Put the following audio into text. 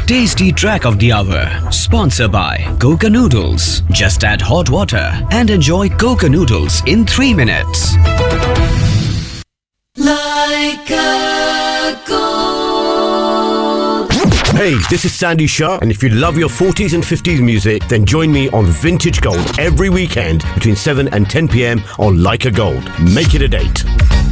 tasty track of the hour. Sponsored by Coca Noodles. Just add hot water and enjoy Coca Noodles in 3 minutes. Like a gold. Hey, this is Sandy Shah, and if you love your 40s and 50s music, then join me on Vintage Gold every weekend between 7 and 10 p.m. on Like a Gold. Make it a date.